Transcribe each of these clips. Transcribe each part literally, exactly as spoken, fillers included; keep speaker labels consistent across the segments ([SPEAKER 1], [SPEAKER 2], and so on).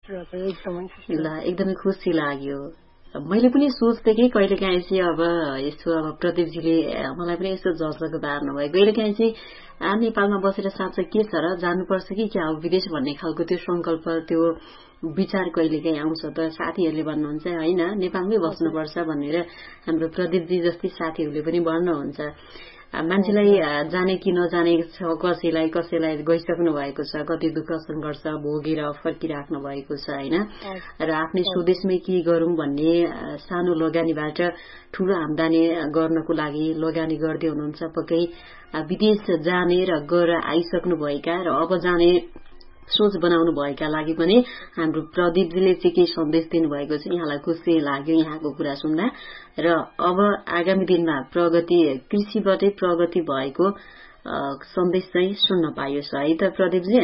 [SPEAKER 1] ल एकदमै खुसी लाग्यो। मैले पनि सोच्थेँ कि कहिले काहीँ चाहिँ अब यसो अब प्रदीपजीले मलाई पनि यसो झर्झको पार्नु भयो, कहिले काहीँ चाहिँ नेपालमा बसेर साँच्चै के छ र, जानुपर्छ कि क्या हो विदेश भन्ने खालको त्यो संकल्प त्यो विचार कहिले काहीँ आउँछ त। साथीहरूले भन्नुहुन्छ होइन नेपालमै बस्नुपर्छ भनेर, हाम्रो प्रदीपजी जस्तै साथीहरूले पनि भन्नुहुन्छ। मान्छेलाई जाने कि नजाने छ, कसैलाई कसैलाई गइसक्नु भएको छ, कति दुःख सङ्घर्ष भोगेर फर्किराख्नु भएको छ होइन। र आफ्नै स्वदेशमै के गरौं भन्ने सानो लगानीबाट ठूलो आम्दानी गर्नको लागि लगानी गर्दै हुनुहुन्छ। पक्कै विदेश जाने र गएर आइसक्नु भएका र अब जाने सोच बनाउनु भएका लागि पनि हाम्रो प्रदीपजीले चाहिँ के सन्देश दिनुभएको छ, यहाँलाई खुसी लाग्यो यहाँको कुरा सुन्दा। र अब आगामी दिनमा प्रगति कृषिबाटै प्रगति भएको सन्देश चाहिँ सुन्न पाइयो है त प्रदीपजी?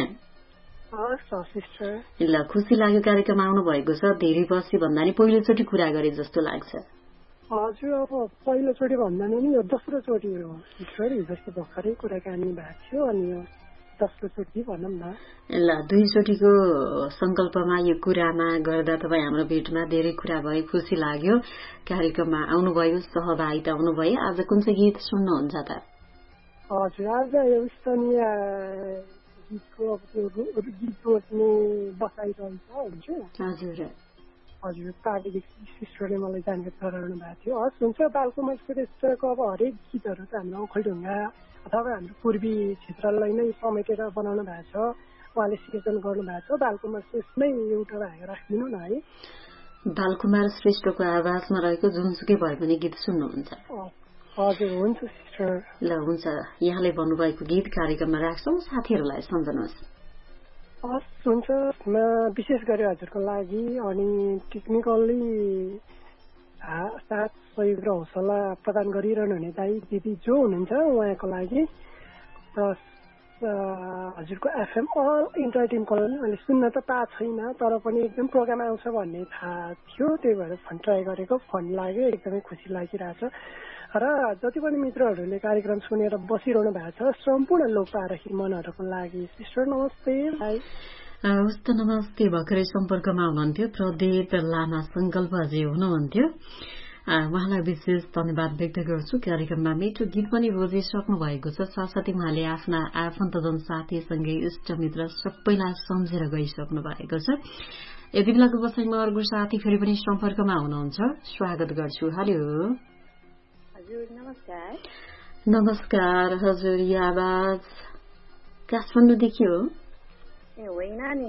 [SPEAKER 1] ल खुसी लाग्यो कार्यक्रम आउनु भएको छ। धेरै पछि भन्दा नि पहिलोचोटि कुरा गरे जस्तो लाग्छ।
[SPEAKER 2] हजुर अब पहिलोचोटि भन्दा नि यो दोस्रो चोटि हो, जस्तो भर्खरै कुराकानी भएको थियो अनि दोस्रो चोटि भनौँ न।
[SPEAKER 1] ल दुईचोटिको संकल्पमा यो कुरामा गर्दा तपाईँ हाम्रो भेटमा धेरै कुरा भयो, खुसी लाग्यो। कार्यक्रममा आउनुभयो, सहभागिता हुनुभयो। आज कुन चाहिँ गीत सुन्नुहुन्छ त?
[SPEAKER 2] हजुर आज यो स्थानीय गीतको गीत रोज्ने बसाइरहन्छ हुन्छ।
[SPEAKER 1] हजुर
[SPEAKER 2] हजुर प्राविधिक सिस्टरले मलाई जानकारी गराउनु भएको थियो। हस् हुन्छ। बालकुमार श्रेष्ठको अब हरेक गीतहरू त हाम्रो ओखलढुङ्गा अथवा हाम्रो पूर्वी क्षेत्रलाई नै समेटेर बनाउनु भएको छ, उहाँले सृजन गर्नु भएको छ। बालकुमार श्रेष्ठ नै एउटा भाग राखिदिनु न है।
[SPEAKER 1] बालकुमार श्रेष्ठको आवाजमा रहेको जुनसुकै भए पनि गीत सुन्नुहुन्छ?
[SPEAKER 2] हजुर हुन्छ सिस्टर।
[SPEAKER 1] ल हुन्छ, यहाँले भन्नुभएको गीत कार्यक्रममा राख्छौँ, साथीहरूलाई सम्झनुहोस्।
[SPEAKER 2] हस् हुन्छ। विशेष गरी हजुरको लागि अनि टेक्निकल्ली साथ सहयोग र हौसला प्रदान गरिरहनु हुने दाइ दिदी जो हुनुहुन्छ उहाँको लागि, प्लस हजुरको एफएम अल इन्टर टिमको लागि मैले सुन्न त पाएको छैन, तर पनि एकदम प्रोग्राम आउँछ भन्ने थाहा थियो, त्यही भएर फोन ट्राई गरेको, फोन लाग्यो, एकदमै खुसी लागिरहेछ। र जति पनि मित्रहरूले कार्यक्रम सुनेर बसिरहनु भएको छ सम्पूर्ण लोकपारखी मनहरूको लागि सिस्टर नमस्ते।
[SPEAKER 1] हवस् त नमस्ते। भर्खरै सम्पर्कमा हुनुहुन्थ्यो प्रदीप लामा संकल्पजी हुनुहुन्थ्यो, उहाँलाई विशेष धन्यवाद व्यक्त गर्छु। कार्यक्रममा मिठो गीत पनि रोजिसक्नु भएको छ, साथसाथै उहाँले आफ्ना आफन्तजन साथीसँगै इष्टमित्र सबैलाई सम्झेर गइसक्नु भएको छ। यति बेलाको बसाइमा अर्को साथी फेरि पनि सम्पर्कमा हुनुहुन्छ, स्वागत गर्छु। हेलो
[SPEAKER 3] हजुर नमस्कार।
[SPEAKER 1] नमस्कार हजुर, यो आवाज काठमाडौँदेखि हो?
[SPEAKER 3] ए होइन नि।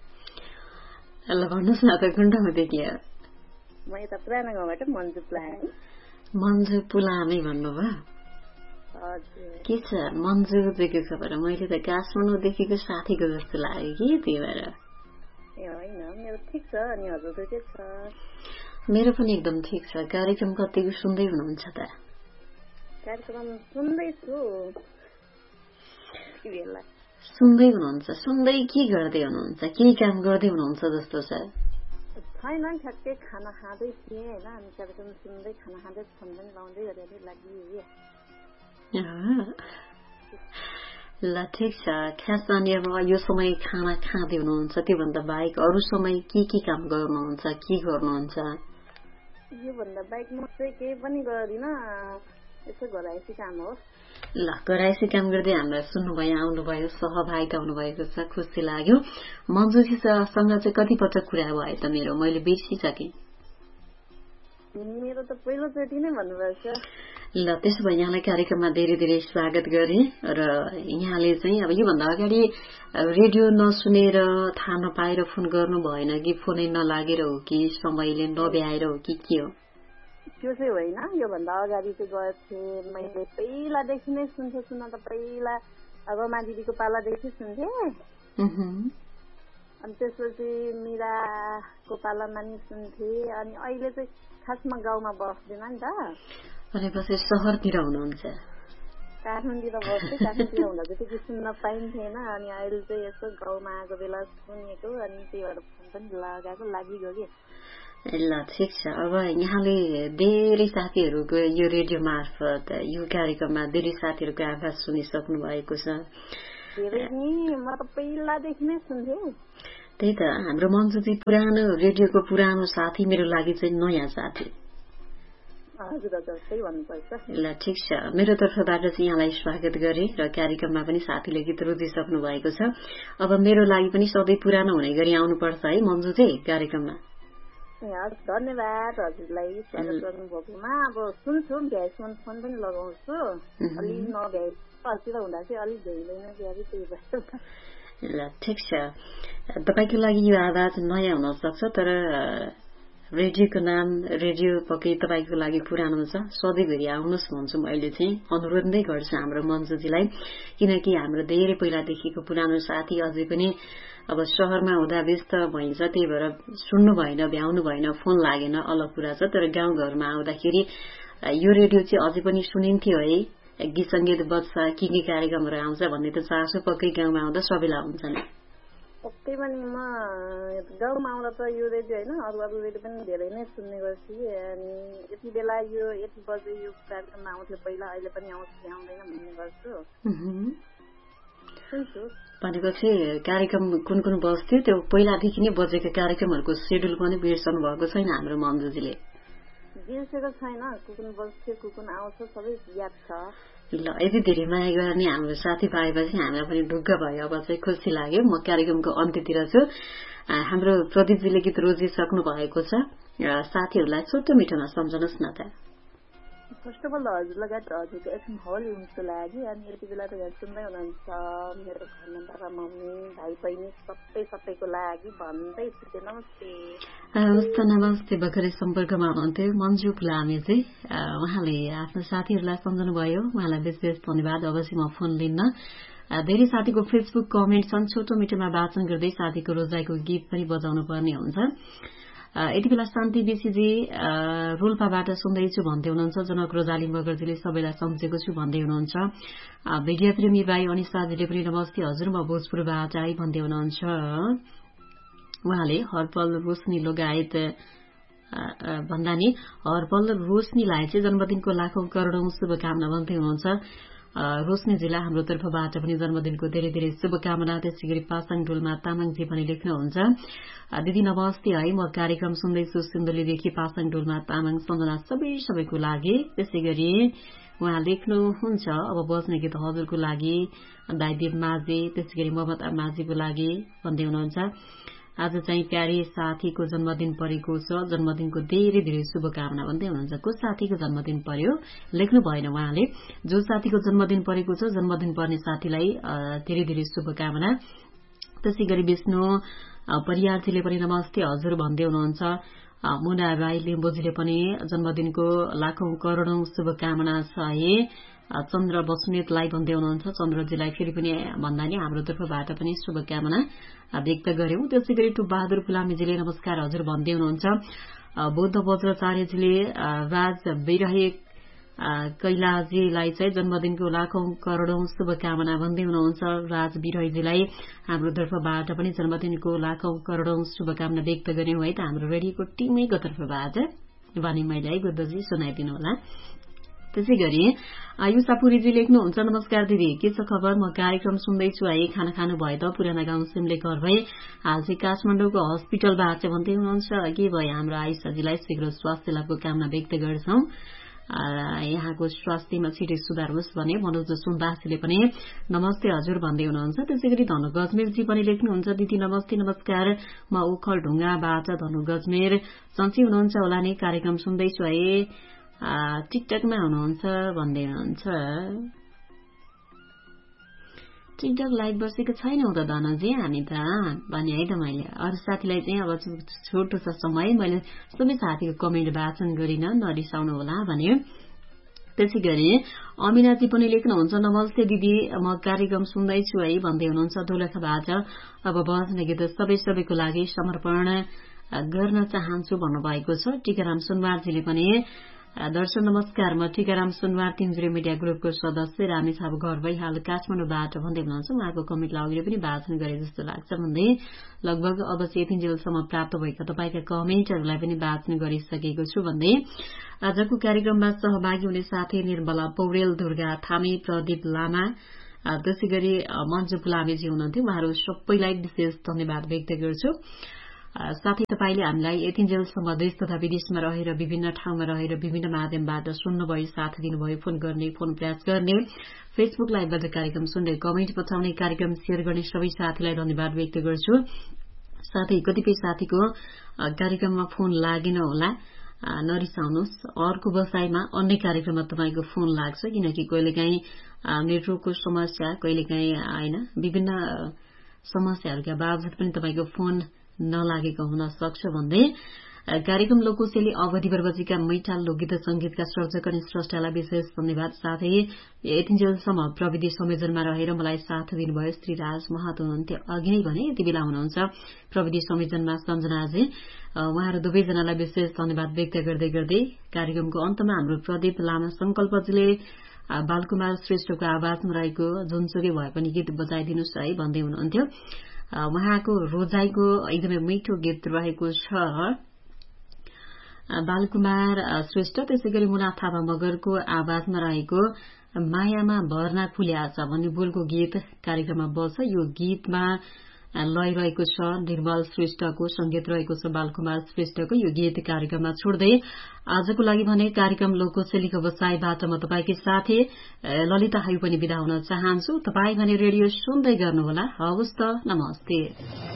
[SPEAKER 1] ल भन्नुहोस् न त कुन ठाउँदेखि हो?
[SPEAKER 3] म यता पुरानो गाउँबाट मन्जु पुलामी।
[SPEAKER 1] मन्जु पुलामी भन्नुभयो?
[SPEAKER 3] हजुर।
[SPEAKER 1] के छ मन्जुदेखि खबर? मैले त काठमाडौँदेखिको साथीको जस्तो लाग्यो कि, त्यही भएर।
[SPEAKER 3] ए होइन मेरो ठिक छ, अनि हजुरको के छ?
[SPEAKER 1] मेरो पनि एकदम ठिक छ। कार्यक्रम कतिको सुन्दै हुनुहुन्छ त?
[SPEAKER 3] कार्यक्रम सुन्दैछु।
[SPEAKER 1] सुन्दै हुनुहुन्छ? सुन्दै के गर्दै हुनुहुन्छ? केही काम गर्दै हुनुहुन्छ जस्तो छ?
[SPEAKER 3] छैन, ठ्याक्कै खाना खाँदै थिएँ होइन, अनि कार्यक्रम सुन्दै खाना खाँदै फोन पनि लाउँदै गरेर लागि।
[SPEAKER 1] ल ठिक छ। खास अनि अब यो समय खाना खाँदै हुनुहुन्छ, त्योभन्दा बाहेक अरू समय के के काम गर्नुहुन्छ, के गर्नुहुन्छ?
[SPEAKER 3] योभन्दा बाहेक म चाहिँ केही पनि गर्दिनँ, यसो घरायसी काम हो।
[SPEAKER 1] ल घरायसी काम गर्दै हामीलाई सुन्नुभयो, आउनुभयो, सहभागिता हुनुभएको छ, खुसी लाग्यो। मन्जुजीसँग चाहिँ कति पटक कुरा भयो त मेरो? मैले बिर्सिसकेँ।
[SPEAKER 3] मेरो त पहिलोचोटि नै भन्नुभएको छ।
[SPEAKER 1] ल त्यसो भए यहाँलाई कार्यक्रममा धेरै धेरै स्वागत गरे। र यहाँले चाहिँ अब योभन्दा अगाडि रेडियो नसुनेर थाहा नपाएर फोन गर्नु भएन कि, फोनै नलागेर हो कि, समयले नभ्याएर हो कि के हो?
[SPEAKER 3] त्यो चाहिँ होइन, योभन्दा अगाडि चाहिँ गर्थेँ मैले, पहिलादेखि नै सुन्थेँ। सुन्न त पहिला अब मा दिदीको पालादेखि सुन्थेँ, अनि त्यसपछि मिराको पालामा नि सुन्थेँ। अनि अहिले चाहिँ खासमा गाउँमा बस्दैन नि त,
[SPEAKER 1] भनेपछि सहरतिर हुनुहुन्छ?
[SPEAKER 3] काठमाडौँतिर बस्थेँ, काठमाडौँतिर हुँदा चाहिँ त्यति सुन्न पाइन्थेन। अनि अहिले चाहिँ यसो गाउँमा आएको बेला सुनेको, अनि त्यही भएर फोन पनि लगाएको लागिगयो कि।
[SPEAKER 1] ल ठिक छ। अब यहाँले धेरै साथीहरूको यो रेडियो मार्फत यो कार्यक्रममा धेरै साथीहरूको आवाज सुनिसक्नु भएको छ।
[SPEAKER 3] धेरै नि, म त पहिलादेखि नै सुन्थेँ।
[SPEAKER 1] त्यही त हाम्रो मन्जुजी पुरानो रेडियोको पुरानो साथी, मेरो लागि चाहिँ नयाँ साथी। ल ठिक छ, मेरो तर्फबाट चाहिँ यहाँलाई स्वागत गरे र कार्यक्रममा पनि साथीले गीत रोजिसक्नु भएको छ। अब मेरो लागि पनि सधैँ पुरानो हुने गरी आउनुपर्छ है मन्जु चाहिँ कार्यक्रममा।
[SPEAKER 3] धन्यवाद हजुरलाई स्वागत गर्नुभएकोमा। अब सुन्छु, भ्याइसम्म फोन पनि लगाउँछु, अलि नभ्याइतिर हुँदा चाहिँ अलिक भ्याइँदैन त्यही भएर।
[SPEAKER 1] ल ठिक छ, तपाईँको लागि यो आवाज नयाँ हुन सक्छ, तर रेडियोको नाम रेडियो पक्कै तपाईँको लागि पुरानो छ। सधैँभरि आउनुहोस् भन्छु मैले चाहिँ, अनुरोध नै गर्छु हाम्रो मन्जुजीलाई, किनकि हाम्रो धेरै पहिलादेखिको पुरानो साथी अझै पनि अब शहरमा हुँदा व्यस्त भइन्छ, त्यही भएर सुन्नु भएन, भ्याउनु भएन, फोन लागेन, अलग कुरा छ। तर गाउँघरमा आउँदाखेरि यो रेडियो चाहिँ अझै पनि सुनिन्थ्यो है, गीत सङ्गीत बज्छ, के के कार्यक्रमहरू आउँछ भन्ने त चासो पक्कै गाउँमा आउँदा सबैलाई हुन्छ नि।
[SPEAKER 3] पक्कै पनि म गाउँमा आउँदा त यो रेडियो होइन, अरू अरू रेडियो पनि धेरै नै सुन्ने गर्छु। अनि यति बेला यो यति बजे यो कार्यक्रममा आउँथ्यो पहिला, अहिले पनि आउँछ कि आउँदैन भन्ने गर्छु।
[SPEAKER 1] भनेपछि कार्यक्रम कुन कुन बस्थ्यो, त्यो पहिलादेखि नै बजेका कार्यक्रमहरूको सेड्युल पनि बिर्सनु भएको छैन हाम्रो मन्जुजीले?
[SPEAKER 3] बिर्सेको छैन, कुकुन बस्थ्यो, कुकुन आउँछ, सबै याद छ।
[SPEAKER 1] ल यति धेरै माया गर्ने हाम्रो साथी पाएपछि हामीलाई पनि ढुक्क भयो, अब चाहिँ खुसी लाग्यो। म कार्यक्रमको अन्त्यतिर छु। हाम्रो प्रदीपजीले गीत रोजिसक्नु भएको छ, साथीहरूलाई छोटो मिठोमा सम्झनुहोस् न त।
[SPEAKER 3] फर्स्ट अफ अल हजुर लगायत हजुरको एफएम होल युनिटको लागि, अनि यति बेला त यहाँ सुन्दै हुनुहुन्छ मेरो घरमा बाबा मम्मी भाइ बहिनी सबै सबैको लागि भन्दै छुटे नमस्ते।
[SPEAKER 1] हवस् त, नमस्ते। भर्खरै सम्पर्कमा हुनुहुन्थ्यो मन्जु पुलामेजी, उहाँले आफ्नो साथीहरूलाई सम्झनु भयो, उहाँलाई विशेष धन्यवाद। अवश्य म फोन लिन्न। धेरै साथीको फेसबुक कमेन्ट छन्, छोटो मिठोमा वाचन गर्दै साथीको रोजाइको गीत पनि बजाउनु पर्ने हुन्छ। यति बेला शान्ति बेसीजी रोल्पाबाट सुन्दैछु भन्दै हुनुहुन्छ, जनक रोजाली मगरजीले सबैलाई सम्झेको छु भन्दै हुनुहुन्छ। भिडियो प्रेमी भाइ अनिसाजीले पनि नमस्ते हजुर, म भोजपुरबाट आई भन्दै हुनुहुन्छ। उहाँले हरपल रोशनी लगायत भन्दा नि हरपल रोशनीलाई चाहिँ जन्मदिनको लाखौं करोडौं शुभकामना भन्दै हुनुहुन्छ। रोशनीजीलाई हाम्रो तर्फबाट पनि जन्मदिनको धेरै धेरै शुभकामना। त्यसै गरी पासाङ डोलमा तामाङजी पनि लेख्नुहुन्छ, दिदी नमस्ते है, म कार्यक्रम सुन्दैछु सिन्धुलीदेखि पासाङ डोलमा तामाङ सम्झना सबै सबैको लागि। त्यसै गरी उहाँ लेख्नुहुन्छ, अब बज्ने गीत हजुरको लागि दाइदेव माझी, त्यसै गरी ममता माझीको लागि भन्दै हुनुहुन्छ। आज चाहिँ प्यारी साथीको जन्मदिन परेको छ, जन्मदिनको धेरै धेरै शुभकामना भन्दै हुनुहुन्छ। को साथीको जन्मदिन पर्यो लेख्नु भएन उहाँले, जो साथीको जन्मदिन परेको छ जन्मदिन पर्ने साथीलाई धेरै धेरै शुभकामना। त्यसै गरी विष्णु परियारजीले पनि नमस्ते हजुर भन्दै हुनुहुन्छ। मुना राई लिम्बोजीले पनि जन्मदिनको लाखौं करोडौं शुभकामना छ है, चन्द्र बस्नेतलाई भन्दै हुनुहुन्छ। चन्द्रजीलाई फेरि पनि भन्दा नि हाम्रो तर्फबाट पनि शुभकामना व्यक्त गर्यौं। त्यसै गरी टु बहादुर फुलामीजीले नमस्कार हजुर भन्दै हुनुहुन्छ। बौद्ध वज्राचार्यजीले राज बिरहे कैलाजीलाई चाहिँ जन्मदिनको लाखौं करोडौं शुभकामना भन्दै हुनुहुन्छ। राज बिरहीजीलाई हाम्रो तर्फबाट पनि जन्मदिनको लाखौं करोडौं शुभकामना व्यक्त गर्यौं है त हाम्रो रेडियोको टिमैको तर्फबाट। वानी मैले है गुद्धजी सुनाइदिनु होला। त्यसै गरी आयुषा पुरीजी लेख्नुहुन्छ, नमस्कार दिदी, के छ खबर, म कार्यक्रम सुन्दैछु है, खाना खानु भयो त, पुराना गाउँ सिमले घर भए हाल चाहिँ काठमाडौँको हस्पिटलबाट भन्दै हुनुहुन्छ। के भयो हाम्रो आयुषाजीलाई शीघ्र स्वास्थ्य लाभको कामना व्यक्त गर्छौं। यहाँको स्वास्थ्यमा छिटै सुधार होस् भने। मनोज सुन्दासीले पनि नमस्ते हजुर भन्दै हुनुहुन्छ। त्यसै गरी धनु गजमेरजी पनि लेख्नुहुन्छ, दिदी नमस्ते नमस्कार, म उखल ढुङ्गाबाट धनु गजमेर, सन्चै हुनुहुन्छ होला नि, कार्यक्रम सुन्दैछु है, टिकटकमा हुनुहुन्छ भन्दै हुनुहुन्छ। टिकटक लाइभ बसेको छैनौ त धनजी हामी त भने है त मैले। अरू साथीलाई चाहिँ अब छोटो छ समय, मैले सबै साथीको कमेन्ट वाचन गरिन, नरिसाउनु होला भन्यो। त्यसै गरी अमिनाजी पनि लेख्नुहुन्छ, नमस्ते दिदी, म कार्यक्रम सुन्दैछु है भन्दै हुनुहुन्छ। दोलखाबाट अब बज्ने गीत सबै सबैको लागि समर्पण गर्न चाहन्छु भन्नुभएको छ। टीकाराम सुनवारजीले पनि दर्शन नमस्कार, म टीकाराम सुनवार तिनजुरे मिडिया ग्रुपको सदस्य रामेछाप घर भई हाल काठमाडौँबाट भन्दै हुनुहुन्छ। उहाँको कमेन्टलाई अघि पनि वाचन गरे जस्तो लाग्छ भन्दै लगभग अब चाहिँ यतिन्जेलसम्म प्राप्त भएका तपाईँका कमेन्टहरूलाई पनि वाचन गरिसकेको छु भन्दै आजको कार्यक्रममा सहभागी हुने साथी निर्मला पौडेल, दुर्गा थामी, प्रदीप लामा, त्यसै गरी मन्जु पुलामेजी हुनुहुन्थ्यो, उहाँहरू सबैलाई विशेष धन्यवाद व्यक्त गर्छु। साथै तपाईले हामीलाई यतिन्जेलसम्म देश तथा विदेशमा रहेर विभिन्न ठाउँमा रहेर विभिन्न माध्यमबाट सुन्नुभयो, साथ दिनुभयो, फोन गर्ने, फोन प्रयास गर्ने, फेसबुक लाइभबाट कार्यक्रम सुन्दै कमेन्ट पठाउने, कार्यक्रम शेयर गर्ने सबै साथीलाई धन्यवाद व्यक्त गर्छु। साथै कतिपय साथीको कार्यक्रममा फोन लागेन होला, नरिसाउनुहोस्, अर्को बसाइमा अन्य कार्यक्रममा तपाईको फोन लाग्छ, किनकि कहिलेकाहीँ नेटवर्कको समस्या, कहिलेकाहीँ होइन विभिन्न समस्याहरूका बावजुद पनि तपाईको फोन नलागेको हुन सक्छ भन्दै कार्यक्रम लोककोशेली अवधि बर्बजीका मैठाल लोकगीत संगीतका सर्जक अनि स्रष्टालाई विशेष धन्यवाद। साथै यतिन्जेलसम्म प्रविधि संयोजनमा रहेर मलाई साथ दिनुभयो श्रीराज महतो हुनुहुन्थ्यो, अघि नै भने यति बेला हुनुहुन्छ प्रविधि संयोजनमा सम्झनाजी। उहाँहरू दुवैजनालाई विशेष धन्यवाद व्यक्त गर्दै गर्दै कार्यक्रमको अन्तमा हाम्रो प्रदीप लामा संकल्पजीले बालकुमार श्रेष्ठको आवाजमा रहेको जुनसुकै भए पनि गीत बजाइदिनुहोस् है भन्दै हुनुहुन्थ्यो। उहाँको रोजाइको एकदमै मिठो गीत रहेको छ बालकुमार श्रेष्ठ, त्यसै गरी मुना थापा मगरको आवाजमा रहेको मायामा भर्ना फुल्या छ भन्ने बोलको गीत कार्यक्रममा बज्छ। यो गीतमा लय रहेको छ निर्मल श्रेष्ठको, संगीत रहेको छ बालकुमार श्रेष्ठको। यो गीत कार्यक्रममा छोड्दै आजको लागि भने कार्यक्रम लोककोशेलीको बसाईबाट म तपाईकै साथी ललिता हायु पनि बिदा हुन चाहन्छु। तपाई भने रेडियो सुन्दै गर्नुहोला। हवस् त, नमस्ते।